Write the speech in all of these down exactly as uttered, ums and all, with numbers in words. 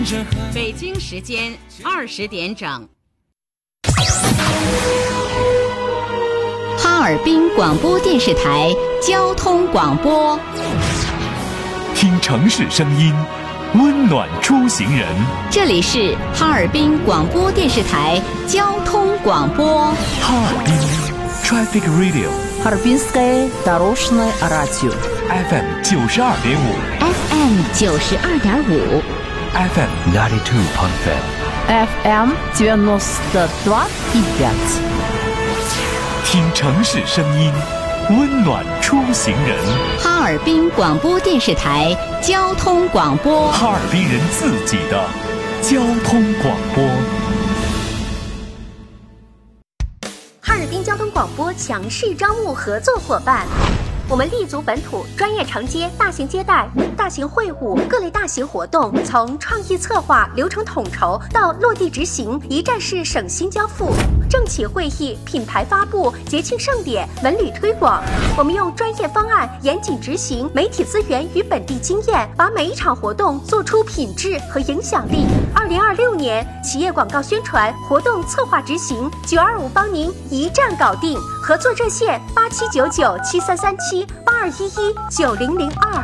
北京时间二十点整。 哈尔滨广播电视台交通广播， 听城市声音，温暖出行人。 这里是哈尔滨广播电视台交通广播。 哈尔滨 Traffic Radio， Харбинское дорожное радио F M 九十二点五 F M 九十二点五 F M ninety two point five F M девяносто два и пять。 听城市声音，温暖出行人。 哈尔滨广播电视台交通广播， 哈尔滨人自己的交通广播。 哈尔滨交通广播强势招募合作伙伴。我们立足本土，专业承接大型接待、大型会务、各类大型活动，从创意策划、流程统筹到落地执行，一站式省心交付。政企会议、品牌发布、节庆盛典、文旅推广，我们用专业方案、严谨执行、媒体资源与本地经验，把每一场活动做出品质和影响力。二零二六年企业广告宣传、活动策划执行，九二五帮您一站搞定。合作热线八七九九七三三七八二一一九零零二。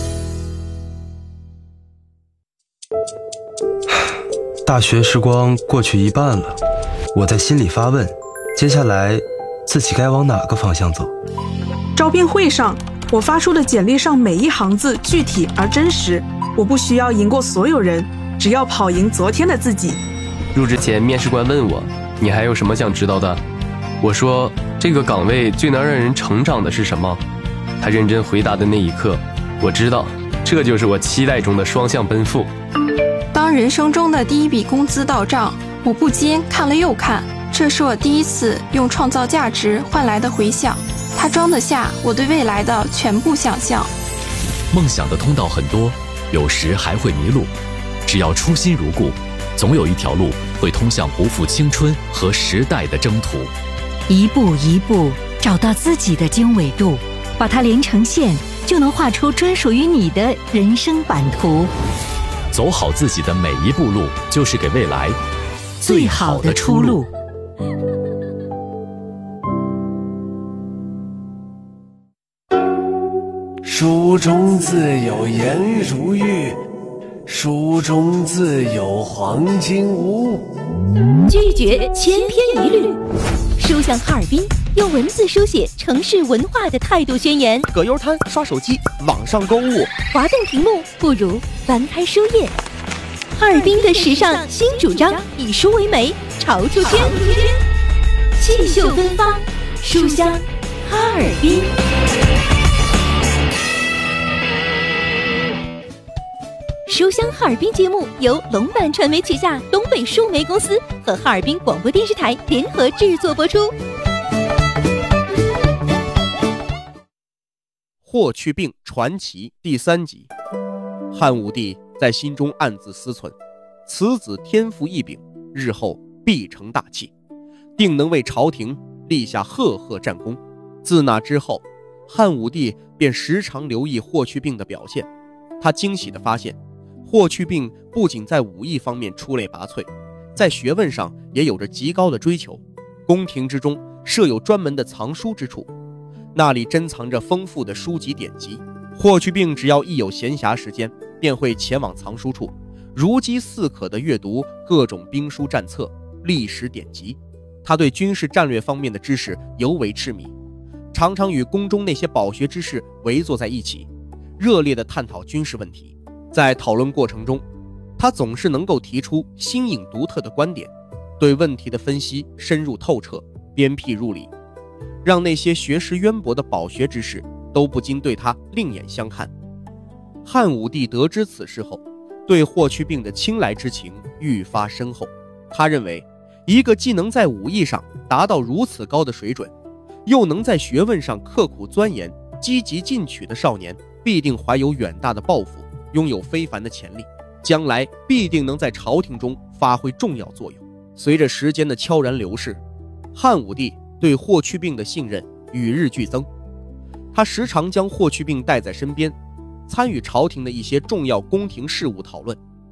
大学时光过去一半了，我在心里发问，接下来自己该往哪个方向走？ 招聘会上，我发出的简历上每一行字具体而真实，我不需要赢过所有人，只要跑赢昨天的自己。 入职前，面试官问我，你还有什么想知道的？我说，这个岗位最能让人成长的是什么？他认真回答的那一刻，我知道，这就是我期待中的双向奔赴。 当人生中的第一笔工资到账，我不禁看了又看，这是我第一次用创造价值换来的回响，它装得下我对未来的全部想象。 梦想的通道很多，有时还会迷路，只要初心如故，总有一条路会通向不负青春和时代的征途。 一步一步找到自己的经纬度，把它连成线，就能画出专属于你的人生版图。 走好自己的每一步路，就是给未来最好的出路。 书中自有颜如玉，书中自有黄金屋。 拒绝千篇一律，书香哈尔滨用文字书写城市文化的态度宣言。 葛优瘫刷手机，网上购物， 滑动屏幕不如翻开书页。哈尔滨的时尚新主张，以书为媒，潮出圈，气秀芬芳，书香哈尔滨。书香哈尔滨节目由龙版传媒旗下东北数媒公司和哈尔滨广播电视台联合制作播出。 霍去病传奇第三集。汉武帝在心中暗自思忖，此子天赋异禀，日后必成大器，定能为朝廷立下赫赫战功。自那之后，汉武帝便时常留意霍去病的表现。他惊喜地发现，霍去病不仅在武艺方面出类拔萃，在学问上也有着极高的追求。宫廷之中设有专门的藏书之处，那里珍藏着丰富的书籍典籍。霍去病只要一有闲暇时间，便会前往藏书处，如饥似渴地阅读各种兵书战策、历史典籍。他对军事战略方面的知识尤为痴迷，常常与宫中那些饱学之士围坐在一起，热烈地探讨军事问题。在讨论过程中，他总是能够提出新颖独特的观点，对问题的分析深入透彻，鞭辟入里，让那些学识渊博的饱学之士都不禁对他另眼相看。汉武帝得知此事后，对霍去病的青睐之情愈发深厚。他认为，一个既能在武艺上达到如此高的水准，又能在学问上刻苦钻研、积极进取的少年，必定怀有远大的抱负，拥有非凡的潜力，将来必定能在朝廷中发挥重要作用。随着时间的悄然流逝，汉武帝对霍去病的信任与日俱增。他时常将霍去病带在身边，参与朝廷的一些重要宫廷事务讨论。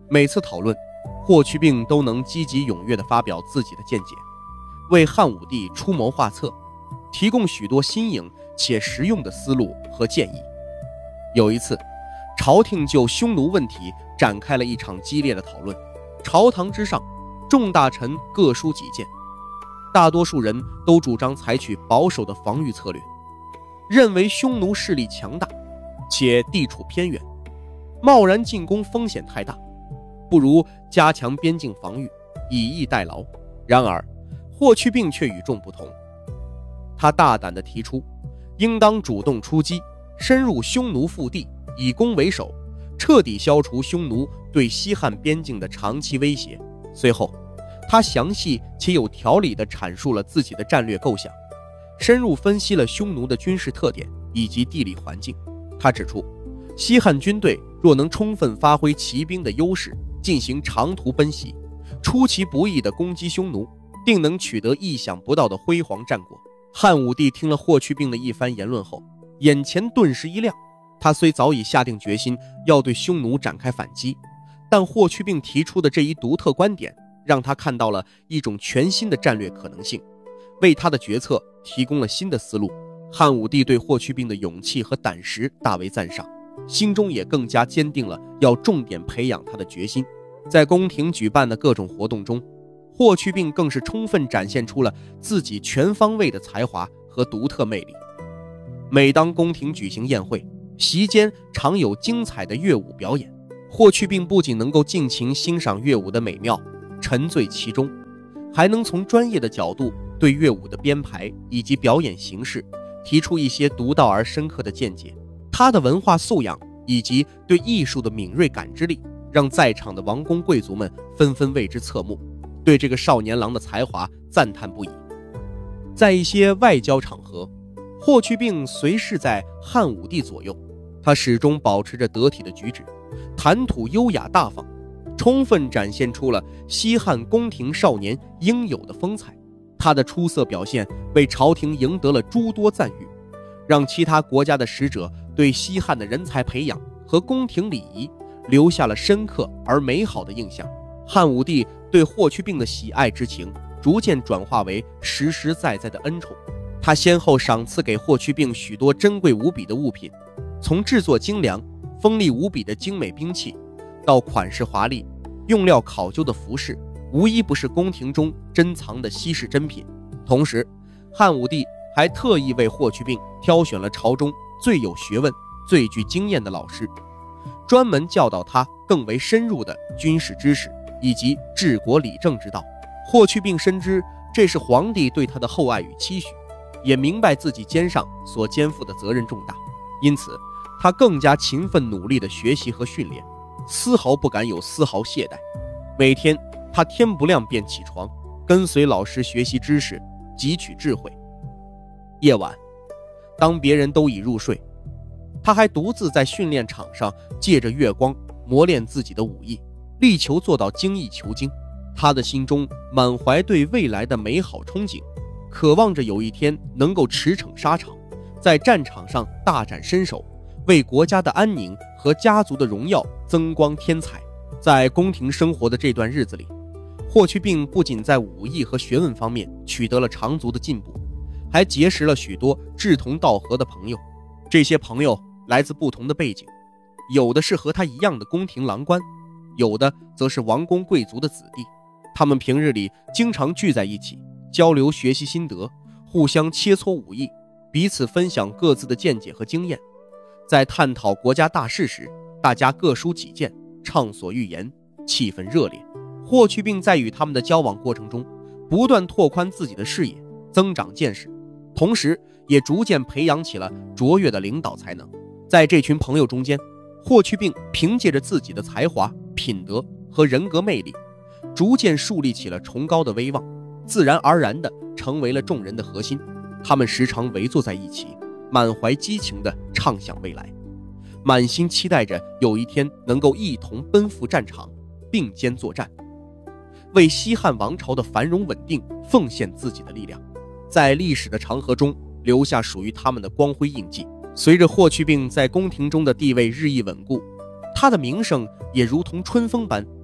每次讨论，霍去病都能积极踊跃地发表自己的见解，为汉武帝出谋划策，提供许多新颖且实用的思路和建议。有一次，朝廷就匈奴问题展开了一场激烈的讨论，朝堂之上，众大臣各抒己见，大多数人都主张采取保守的防御策略，认为匈奴势力强大，且地处偏远，贸然进攻风险太大，不如加强边境防御，以逸待劳。然而霍去病却与众不同，他大胆地提出应当主动出击，深入匈奴腹地，以攻为守，彻底消除匈奴对西汉边境的长期威胁。随后他详细且有条理地阐述了自己的战略构想，深入分析了匈奴的军事特点以及地理环境。他指出，西汉军队若能充分发挥骑兵的优势，进行长途奔袭，出其不意地攻击匈奴，定能取得意想不到的辉煌战果。汉武帝听了霍去病的一番言论后，眼前顿时一亮。他虽早已下定决心要对匈奴展开反击，但霍去病提出的这一独特观点，让他看到了一种全新的战略可能性，为他的决策提供了新的思路。汉武帝对霍去病的勇气和胆识大为赞赏，心中也更加坚定了要重点培养他的决心。在宫廷举办的各种活动中，霍去病更是充分展现出了自己全方位的才华和独特魅力。每当宫廷举行宴会，席间常有精彩的乐舞表演，霍去病不仅能够尽情欣赏乐舞的美妙，沉醉其中，还能从专业的角度对乐舞的编排以及表演形式提出一些独到而深刻的见解。他的文化素养以及对艺术的敏锐感知力，让在场的王公贵族们纷纷为之侧目，对这个少年郎的才华赞叹不已。在一些外交场合，霍去病随侍在汉武帝左右，他始终保持着得体的举止，谈吐优雅大方，充分展现出了西汉宫廷少年应有的风采。他的出色表现为朝廷赢得了诸多赞誉，让其他国家的使者对西汉的人才培养和宫廷礼仪留下了深刻而美好的印象。汉武帝对霍去病的喜爱之情逐渐转化为实实在在的恩宠，他先后赏赐给霍去病许多珍贵无比的物品，从制作精良、锋利无比的精美兵器，到款式华丽、用料考究的服饰，无一不是宫廷中珍藏的稀世珍品。同时，汉武帝还特意为霍去病挑选了朝中最有学问、最具经验的老师，专门教导他更为深入的军事知识以及治国理政之道。霍去病深知这是皇帝对他的厚爱与期许，也明白自己肩上所肩负的责任重大，因此他更加勤奋努力地学习和训练，丝毫不敢有丝毫懈怠。每天他天不亮便起床，跟随老师学习知识，汲取智慧。夜晚，当别人都已入睡，他还独自在训练场上借着月光磨练自己的武艺，力求做到精益求精。他的心中满怀对未来的美好憧憬，渴望着有一天能够驰骋沙场，在战场上大展身手，为国家的安宁和家族的荣耀增光添彩。在宫廷生活的这段日子里，霍去病不仅在武艺和学问方面取得了长足的进步，还结识了许多志同道合的朋友。这些朋友来自不同的背景，有的是和他一样的宫廷郎官，有的则是王公贵族的子弟。他们平日里经常聚在一起，交流学习心得，互相切磋武艺，彼此分享各自的见解和经验。在探讨国家大事时，大家各抒己见，畅所欲言，气氛热烈。霍去病在与他们的交往过程中，不断拓宽自己的视野，增长见识，同时也逐渐培养起了卓越的领导才能。在这群朋友中间，霍去病凭借着自己的才华、品德和人格魅力，逐渐树立起了崇高的威望，自然而然地成为了众人的核心。他们时常围坐在一起，满怀激情地畅想未来，满心期待着有一天能够一同奔赴战场，并肩作战，为西汉王朝的繁荣稳定奉献自己的力量，在历史的长河中留下属于他们的光辉印记。随着霍去病在宫廷中的地位日益稳固，他的名声也如同春风般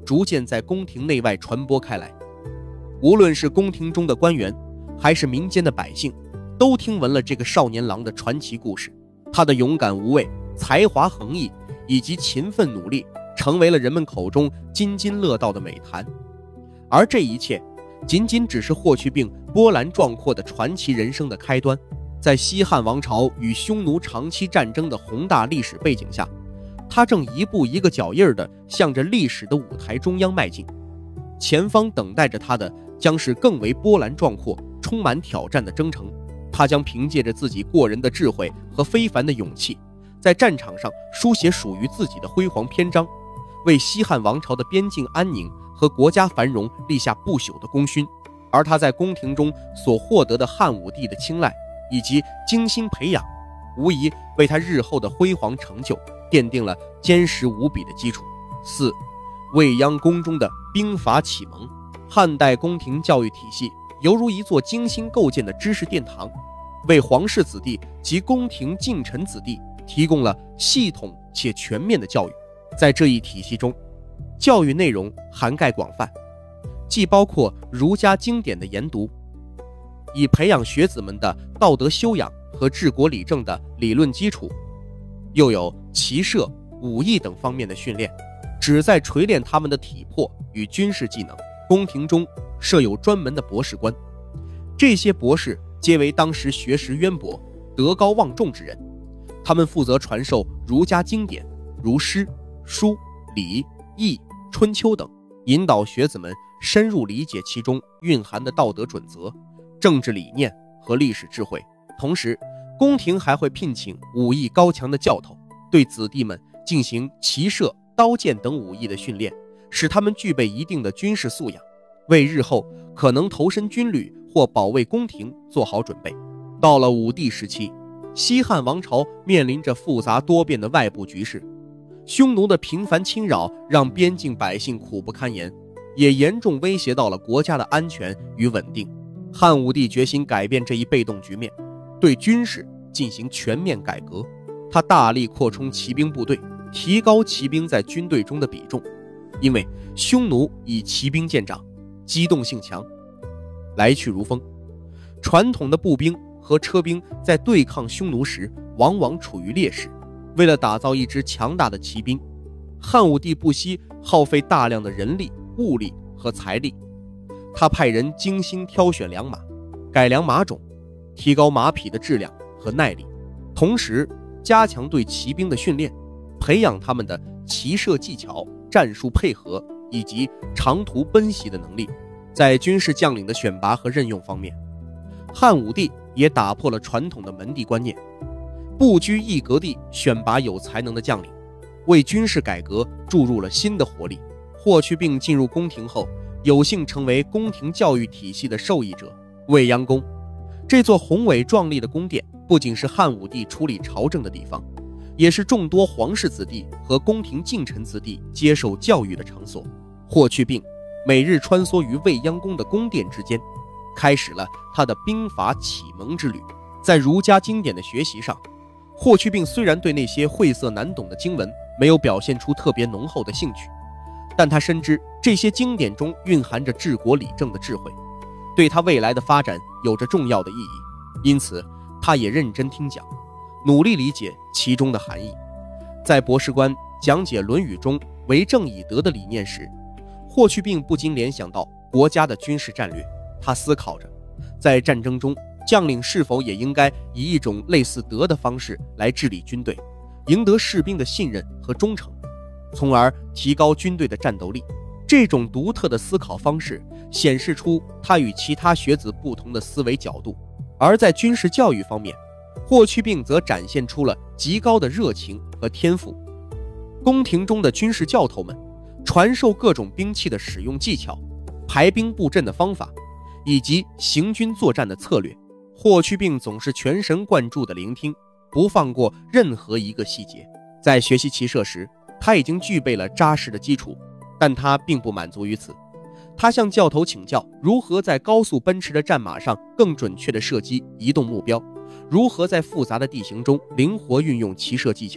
逐渐在宫廷内外传播开来。无论是宫廷中的官员，还是民间的百姓，都听闻了这个少年郎的传奇故事。他的勇敢无畏、才华横溢以及勤奋努力，成为了人们口中津津乐道的美谈。而这一切仅仅只是霍去病波澜壮阔的传奇人生的开端。在西汉王朝与匈奴长期战争的宏大历史背景下，他正一步一个脚印地向着历史的舞台中央迈进。前方等待着他的将是更为波澜壮阔、充满挑战的征程。他将凭借着自己过人的智慧和非凡的勇气，在战场上书写属于自己的辉煌篇章，为西汉王朝的边境安宁和国家繁荣立下不朽的功勋。而他在宫廷中所获得的汉武帝的青睐以及精心培养，无疑为他日后的辉煌成就奠定了坚实无比的基础。四、未央宫中的兵法启蒙。汉代宫廷教育体系犹如一座精心构建的知识殿堂，为皇室子弟及宫廷近臣子弟提供了系统且全面的教育。在这一体系中，教育内容涵盖广泛，既包括儒家经典的研读，以培养学子们的道德修养和治国理政的理论基础，又有骑射、武艺等方面的训练，旨在锤炼他们的体魄与军事技能。宫廷中设有专门的博士官，这些博士皆为当时学识渊博、德高望重之人，他们负责传授儒家经典，如诗、书、礼、易、春秋等，引导学子们深入理解其中蕴含的道德准则、政治理念和历史智慧。同时，宫廷还会聘请武艺高强的教头，对子弟们进行骑射、刀剑等武艺的训练，使他们具备一定的军事素养，为日后可能投身军旅或保卫宫廷做好准备。到了武帝时期，西汉王朝面临着复杂多变的外部局势，匈奴的频繁侵扰让边境百姓苦不堪言，也严重威胁到了国家的安全与稳定。汉武帝决心改变这一被动局面，对军事进行全面改革。他大力扩充骑兵部队，提高骑兵在军队中的比重，因为匈奴以骑兵见长，机动性强，来去如风。传统的步兵和车兵在对抗匈奴时往往处于劣势。为了打造一支强大的骑兵，汉武帝不惜耗费大量的人力、物力和财力。他派人精心挑选良马，改良马种，提高马匹的质量和耐力，同时加强对骑兵的训练，培养他们的骑射技巧、战术配合以及长途奔袭的能力。在军事将领的选拔和任用方面，汉武帝也打破了传统的门第观念，不拘一格地选拔有才能的将领，为军事改革注入了新的活力。霍去病进入宫廷后，有幸成为宫廷教育体系的受益者。未央宫这座宏伟壮丽的宫殿，不仅是汉武帝处理朝政的地方，也是众多皇室子弟和宫廷近臣子弟接受教育的场所。霍去病每日穿梭于未央宫的宫殿之间，开始了他的兵法启蒙之旅。在儒家经典的学习上，霍去病虽然对那些晦涩难懂的经文没有表现出特别浓厚的兴趣，但他深知这些经典中蕴含着治国理政的智慧，对他未来的发展有着重要的意义。因此他也认真听讲，努力理解其中的含义。在博士官讲解《论语》中为政以德的理念时，霍去病不禁联想到国家的军事战略。他思考着，在战争中，将领是否也应该以一种类似德的方式来治理军队，赢得士兵的信任和忠诚，从而提高军队的战斗力。这种独特的思考方式显示出他与其他学子不同的思维角度。而在军事教育方面，霍去病则展现出了极高的热情和天赋。宫廷中的军事教头们传授各种兵器的使用技巧、排兵布阵的方法以及行军作战的策略。霍去病总是全神贯注地聆听，不放过任何一个细节。在学习骑射时，他已经具备了扎实的基础，但他并不满足于此。他向教头请教如何在高速奔驰的战马上更准确地射击移动目标，如何在复杂的地形中灵活运用骑射技巧。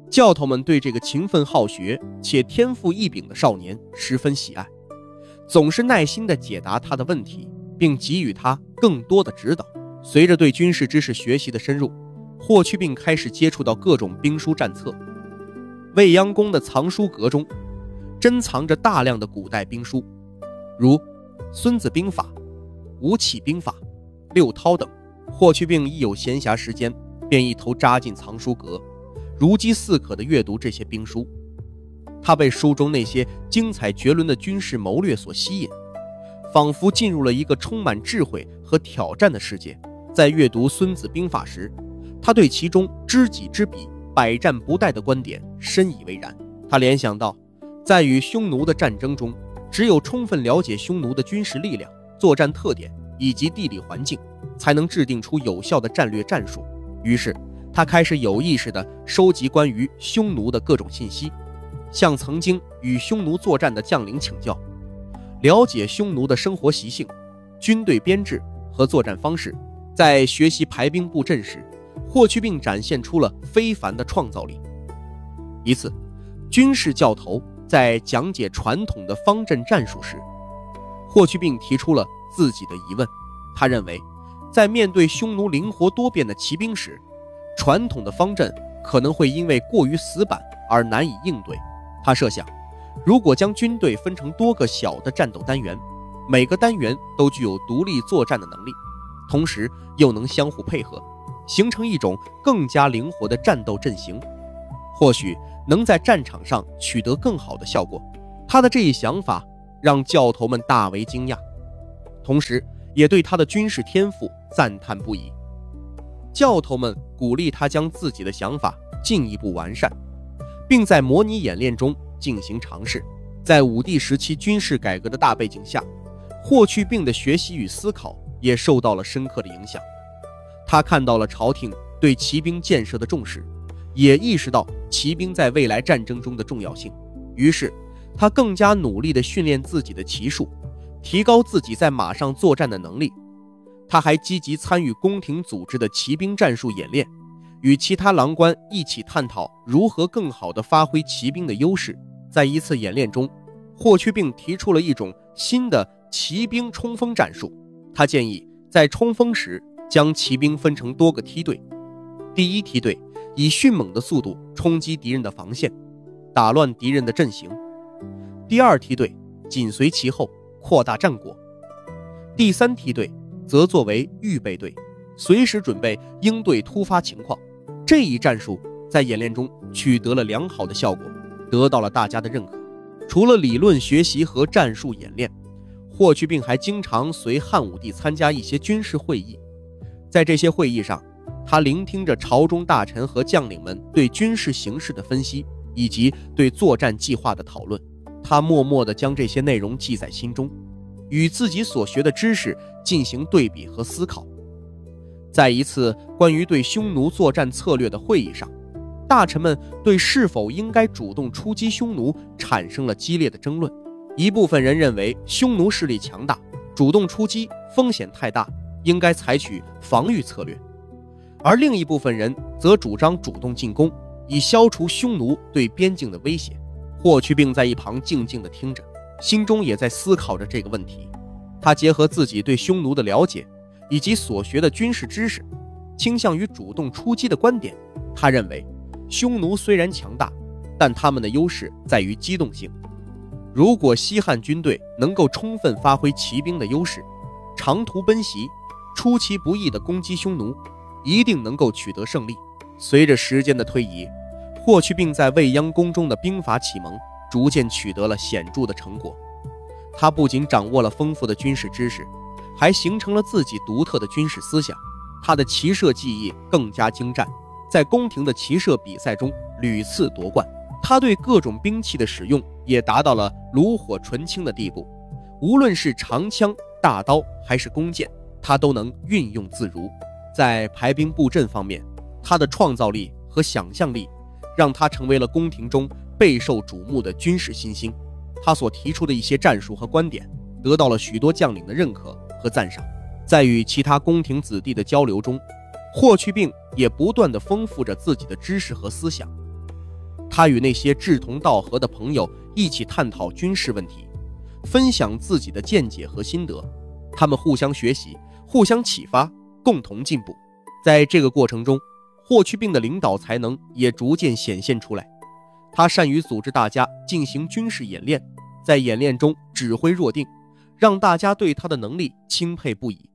教头们对这个勤奋好学且天赋异禀的少年十分喜爱，总是耐心地解答他的问题，并给予他更多的指导。随着对军事知识学习的深入，霍去病开始接触到各种兵书战策。未央宫的藏书阁中珍藏着大量的古代兵书，如《孙子兵法》《吴起兵法》《六韬》等。霍去病一有闲暇时间，便一头扎进藏书阁，如饥似渴地阅读这些兵书。他被书中那些精彩绝伦的军事谋略所吸引，仿佛进入了一个充满智慧和挑战的世界。在阅读《孙子兵法》时，他对其中知己知彼、百战不殆的观点深以为然。他联想到，在与匈奴的战争中，只有充分了解匈奴的军事力量、作战特点以及地理环境，才能制定出有效的战略战术。于是他开始有意识地收集关于匈奴的各种信息，向曾经与匈奴作战的将领请教，了解匈奴的生活习性、军队编制和作战方式。在学习排兵布阵时，霍去病展现出了非凡的创造力。一次，军事教头在讲解传统的方阵战术时，霍去病提出了自己的疑问。他认为，在面对匈奴灵活多变的骑兵时，传统的方阵可能会因为过于死板而难以应对。他设想，如果将军队分成多个小的战斗单元，每个单元都具有独立作战的能力，同时又能相互配合，形成一种更加灵活的战斗阵型，或许能在战场上取得更好的效果。他的这一想法让教头们大为惊讶，同时也对他的军事天赋赞叹不已。教头们鼓励他将自己的想法进一步完善，并在模拟演练中进行尝试。在武帝时期军事改革的大背景下，霍去病的学习与思考也受到了深刻的影响。他看到了朝廷对骑兵建设的重视，也意识到骑兵在未来战争中的重要性。于是他更加努力地训练自己的骑术，提高自己在马上作战的能力。他还积极参与宫廷组织的骑兵战术演练，与其他郎官一起探讨如何更好地发挥骑兵的优势。在一次演练中，霍去病提出了一种新的骑兵冲锋战术。他建议在冲锋时将骑兵分成多个梯队，第一梯队以迅猛的速度冲击敌人的防线，打乱敌人的阵型；第二梯队紧随其后，扩大战果；第三梯队则作为预备队，随时准备应对突发情况。这一战术在演练中取得了良好的效果，得到了大家的认可。除了理论学习和战术演练，霍去病还经常随汉武帝参加一些军事会议。在这些会议上，他聆听着朝中大臣和将领们对军事形势的分析，以及对作战计划的讨论。他默默地将这些内容记在心中，与自己所学的知识进行对比和思考。在一次关于对匈奴作战策略的会议上，大臣们对是否应该主动出击匈奴产生了激烈的争论。一部分人认为匈奴势力强大，主动出击风险太大，应该采取防御策略，而另一部分人则主张主动进攻，以消除匈奴对边境的威胁。霍去病在一旁静静地听着，心中也在思考着这个问题。他结合自己对匈奴的了解以及所学的军事知识，倾向于主动出击的观点。他认为匈奴虽然强大，但他们的优势在于机动性。如果西汉军队能够充分发挥骑兵的优势，长途奔袭，出其不意地攻击匈奴，一定能够取得胜利。随着时间的推移，霍去病在未央宫中的兵法启蒙逐渐取得了显著的成果。他不仅掌握了丰富的军事知识，还形成了自己独特的军事思想。他的骑射技艺更加精湛，在宫廷的骑射比赛中屡次夺冠。他对各种兵器的使用也达到了炉火纯青的地步，无论是长枪、大刀还是弓箭，他都能运用自如。在排兵布阵方面，他的创造力和想象力让他成为了宫廷中备受瞩目的军事新星。他所提出的一些战术和观点得到了许多将领的认可和赞赏。在与其他宫廷子弟的交流中，霍去病也不断地丰富着自己的知识和思想。 他与那些志同道合的朋友一起探讨军事问题，分享自己的见解和心得，他们互相学习，互相启发，共同进步。在这个过程中，霍去病的领导才能也逐渐显现出来。他善于组织大家进行军事演练，在演练中指挥若定，让大家对他的能力钦佩不已。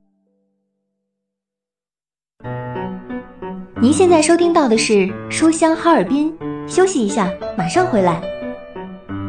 您现在收听到的是书香哈尔滨，休息一下，马上回来。